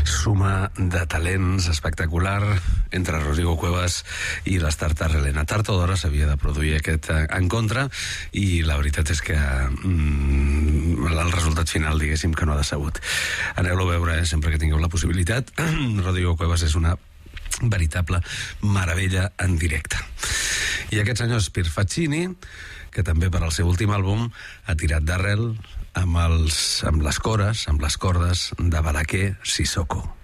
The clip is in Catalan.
Suma de talents espectacular entre Rodrigo Cuevas i les Tartar Helena. Tard o d'hora s'havia de produir aquest encontre i la veritat és que el resultat final, diguéssim, que no ha decebut. Aneu-lo a veure, sempre que tingueu la possibilitat. Rodrigo Cuevas és una veritable meravella en directe. I aquest senyor Pier Faccini, que també per al seu últim àlbum ha tirat d'arrel amb les cordes de Balaquer Sissoko.